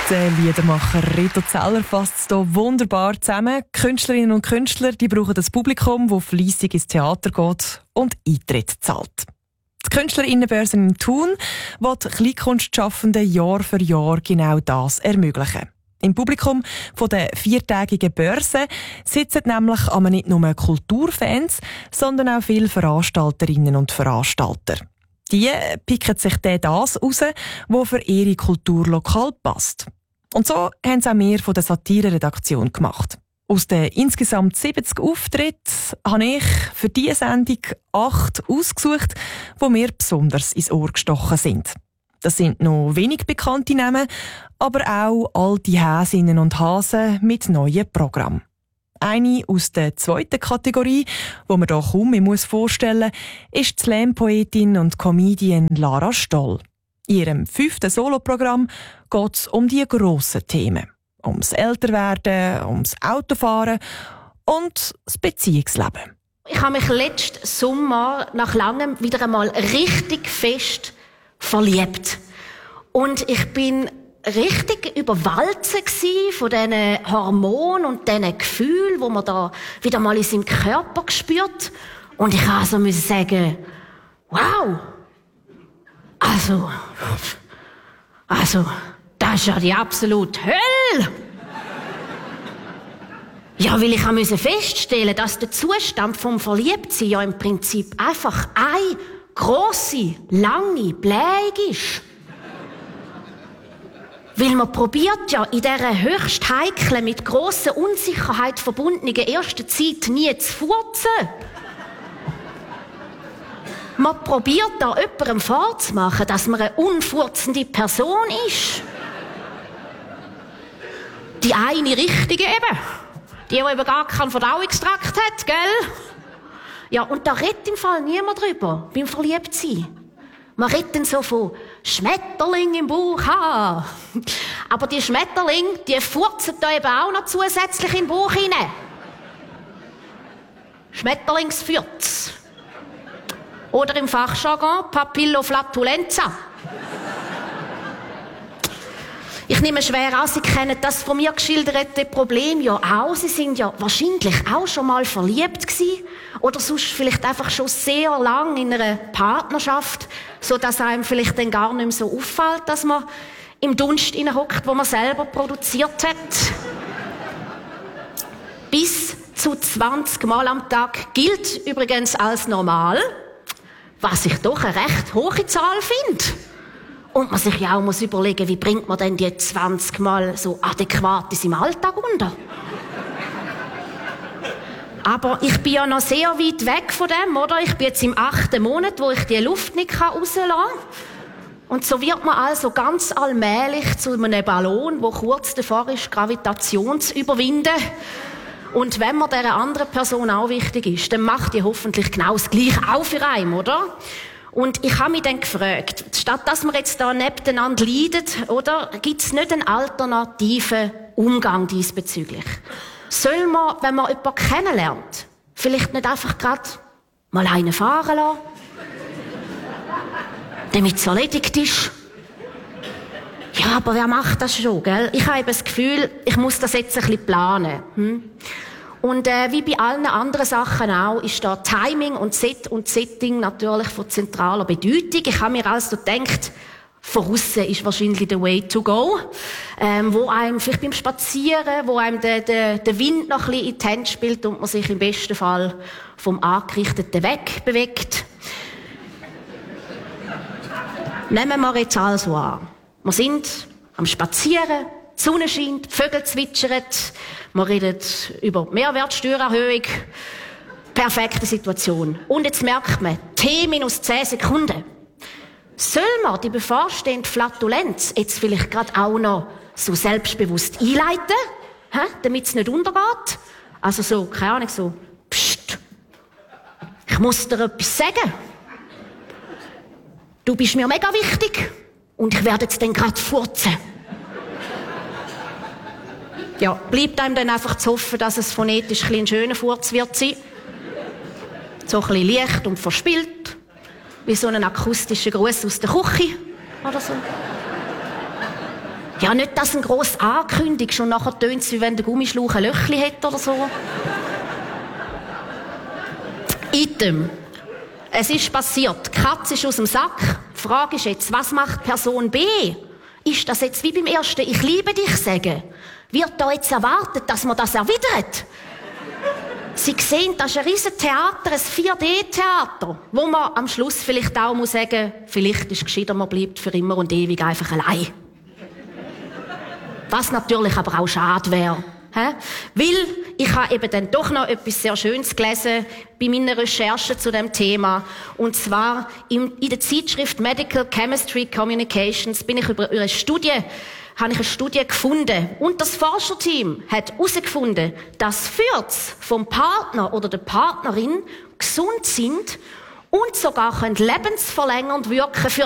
Der Liedermacher Reto Zeller fasst es hier wunderbar zusammen. Künstlerinnen und Künstler die brauchen das Publikum, das fleissig ins Theater geht und Eintritt zahlt. Die Künstlerinnenbörse in Thun will Kleinkunstschaffenden Jahr für Jahr genau das ermöglichen. Im Publikum von der 4-tägigen Börse sitzen nämlich aber nicht nur Kulturfans, sondern auch viele Veranstalterinnen und Veranstalter. Die picken sich das raus, was für ihre Kultur lokal passt. Und so haben es auch wir von der Satire-Redaktion gemacht. Aus den insgesamt 70 Auftritten habe ich für diese Sendung 8 ausgesucht, die mir besonders ins Ohr gestochen sind. Das sind noch wenig bekannte Namen, aber auch alte Häsinnen und Hasen mit neuen Programmen. Eine aus der zweiten Kategorie, die man hier kaum mehr vorstellen muss, ist die Slam-Poetin und Comedian Lara Stoll. In ihrem 5. Soloprogramm geht es um die grossen Themen. Ums Älterwerden, ums Autofahren und das Beziehungsleben. Ich habe mich letzten Sommer nach langem wieder einmal richtig fest verliebt. Und ich bin richtig überwältigt von diesen Hormonen und diesen Gefühlen, die man da wieder mal in seinem Körper spürt. Und ich musste sagen, wow! Also, das ist ja die absolute Hölle! Ja, weil ich musste feststellen, dass der Zustand vom Verliebtsein ja im Prinzip einfach eine grosse, lange Bläge ist. Weil man probiert ja in dieser höchst heiklen, mit grosser Unsicherheit verbundenen ersten Zeit nie zu furzen. Man probiert da jemandem vorzumachen, dass man eine unfurzende Person ist. Die eine Richtige eben. Die eben gar keinen Verdauungstrakt hat, gell? Ja, und da redet im Fall niemand drüber, beim Verliebtsein. Man redet dann so von Schmetterling im Bauch haben. Aber die Schmetterlinge, die furzen da eben auch noch zusätzlich in den Bauch hinein. Schmetterlingsfürz. Oder im Fachjargon Papilloflatulenza. Ich nehme schwer an, Sie kennen das von mir geschilderte Problem ja auch. Sie sind ja wahrscheinlich auch schon mal verliebt gewesen. Oder sonst vielleicht einfach schon sehr lang in einer Partnerschaft, so dass einem vielleicht dann gar nicht mehr so auffällt, dass man im Dunst hineinhockt, wo man selber produziert hat. Bis zu 20 Mal am Tag gilt übrigens als normal, was ich doch eine recht hohe Zahl finde. Und man sich ja auch muss überlegen, wie bringt man denn die 20 Mal so adäquat in seinem Alltag unter? Aber ich bin ja noch sehr weit weg von dem, oder? Ich bin jetzt im 8. Monat, wo ich die Luft nicht rauslassen kann. Und so wird man also ganz allmählich zu einem Ballon, der kurz davor ist, Gravitation zu überwinden. Und wenn man dieser anderen Person auch wichtig ist, dann macht die hoffentlich genau das Gleiche auch für einen, oder? Und ich habe mich dann gefragt, statt dass wir jetzt da nebeneinander leiden, oder, gibt es nicht einen alternativen Umgang diesbezüglich? Soll man, wenn man jemanden kennenlernt, vielleicht nicht einfach gerade mal einen fahren lassen? Damit es erledigt ist? Ja, aber wer macht das schon, gell? Ich habe das Gefühl, ich muss das jetzt ein bisschen planen. Und wie bei allen anderen Sachen auch, ist da Timing und Set und Setting natürlich von zentraler Bedeutung. Ich habe mir also gedacht, von aussen ist wahrscheinlich der way to go, wo einem vielleicht beim Spazieren, wo einem der Wind noch ein bisschen in die Hände spielt und man sich im besten Fall vom Angerichteten wegbewegt. Nehmen wir jetzt also an. Wir sind am Spazieren, die Sonne scheint, die Vögel zwitschern, wir reden über Mehrwertsteuererhöhung. Perfekte Situation. Und jetzt merkt man, T-10 Sekunden. Soll man die bevorstehende Flatulenz jetzt vielleicht gerade auch noch so selbstbewusst einleiten, damit es nicht untergeht? Also so, keine Ahnung, so, pst, ich muss dir etwas sagen. Du bist mir mega wichtig und ich werde jetzt dann gerade furzen. Ja, bleibt einem dann einfach zu hoffen, dass es phonetisch ein bisschen ein schöner Furz wird sein. So ein bisschen leicht und verspielt. Wie so ein akustischer Gruß aus der Küche. Oder so. Ja, nicht, dass ein gross ankündigst und nachher tönt es, wie wenn der Gummischlauch ein Löchli hat oder so. Item. Es ist passiert. Die Katze ist aus dem Sack. Die Frage ist jetzt, was macht Person B? Ist das jetzt wie beim ersten «Ich liebe dich» sagen? Wird da jetzt erwartet, dass man das erwidert? Sie sehen, das ist ein riesen Theater, ein 4D-Theater, wo man am Schluss vielleicht auch muss sagen, vielleicht ist es gescheiter, man bleibt für immer und ewig einfach allein. Was natürlich aber auch schade wäre. Weil ich habe eben dann doch noch etwas sehr Schönes gelesen bei meiner Recherche zu dem Thema. Und zwar in der Zeitschrift Medical Chemistry Communications habe ich eine Studie gefunden. Und das Forscherteam hat herausgefunden, dass Fürze vom Partner oder der Partnerin gesund sind und sogar lebensverlängernd wirken für